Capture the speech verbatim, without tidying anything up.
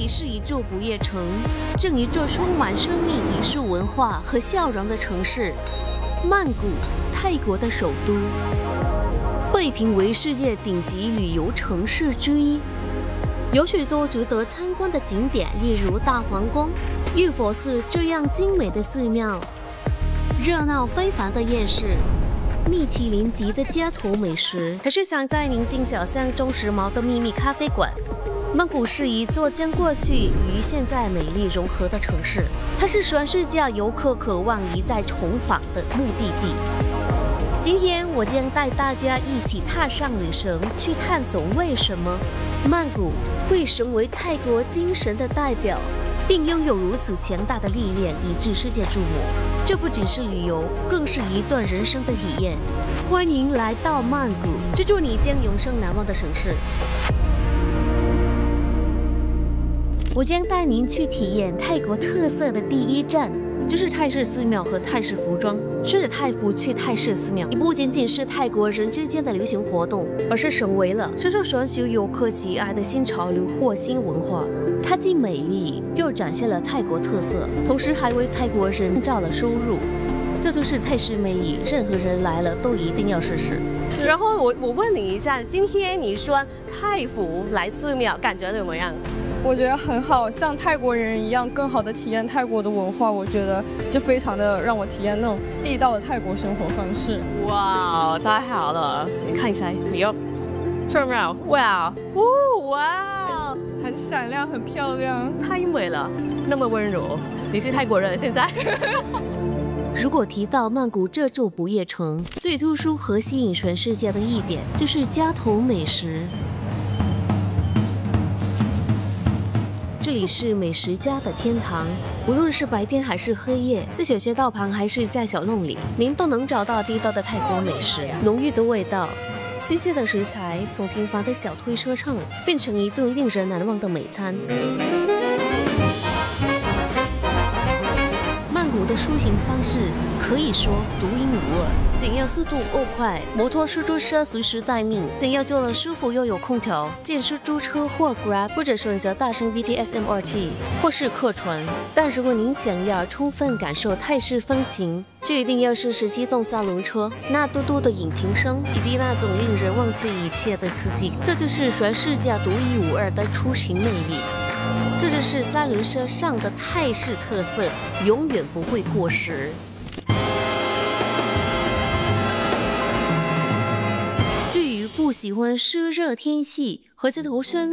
里是一座不夜城，正一座充满生命、艺术文化和笑容的城市——曼谷，泰国的首都，被评为世界顶级旅游城市之一。有许多值得参观的景点，例如大皇宫、玉佛寺这样精美的寺庙，热闹非凡的夜市。 米其林级的街头美食，还是想在宁静小巷中时髦的秘密咖啡馆。曼谷是一座将过去与现在美丽融合的城市，它是全世界游客渴望一再重访的目的地。今天我将带大家一起踏上旅程，去探索为什么曼谷会成为泰国精神的代表，并拥有如此强大的力量，以致世界瞩目。 这不仅是旅游，更是一段人生的体验。欢迎来到曼谷，这座你将永生难忘的城市。我将带您去体验泰国特色的第一站，就是泰式寺庙和泰式服装。穿着泰服去泰式寺庙，也不仅仅是泰国人之间的流行活动，而是成为了深受全球游客喜爱的新潮流或新文化。 它既美丽，又展现了泰国特色，同时还为泰国人创造了收入。这就是泰式魅力，任何人来了都一定要试试。然后我我问你一下，今天你穿泰服来寺庙，感觉怎么样？ 我觉得很好，像泰国人一样，更好的体验泰国的文化。我觉得就非常的让我体验那种地道的泰国生活方式。 哇，太好了！你看一下，你要 turn around， 哇，哦，哇！ 很闪亮，很漂亮， 太美了，那么温柔。你是泰国人，现在。如果提到曼谷这座不夜城，最突出和吸引全世界的一点就是街头美食。这里是美食家的天堂，无论是白天还是黑夜，在小街道旁还是在小弄里，您都能找到地道的泰国美食，浓郁的味道。 新鲜的食材从平凡的小推车上变成一顿令人难忘的美餐。曼谷的出行方式可以说独一无二。想要速度够快，摩托出租车随时待命；想要坐得舒服又有空调，见出租车或 Grab， 或者选择大乘 B T S M R T 或是客船。但如果您想要充分感受泰式风情， 就一定要试试机动三轮车，那嘟嘟的引擎声，以及那种令人忘却一切的刺激，这就是全世界独一无二的出行魅力。这就是三轮车上的泰式特色，永远不会过时。对于不喜欢湿热天气和街头喧